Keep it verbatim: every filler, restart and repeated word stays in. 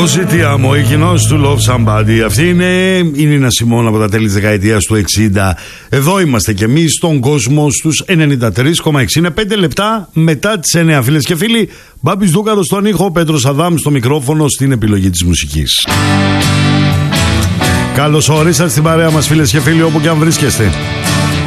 Κοζιτιάμο, ο κοινός του Love Somebody. Αυτή είναι η Νίνα Σιμών από τα τέλη της δεκαετίας του εξήντα. Εδώ είμαστε κι εμείς στον κόσμο στους ενενήντα τρία κόμμα έξι. Είναι πέντε λεπτά μετά τις εννιά, φίλες και φίλοι. Μπάμπης Δούκαρος στον ήχο, Πέτρος Αδάμ στο μικρόφωνο, στην επιλογή της μουσικής. Καλώς ορίσατε στην παρέα μας, φίλες και φίλοι, όπου και αν βρίσκεστε.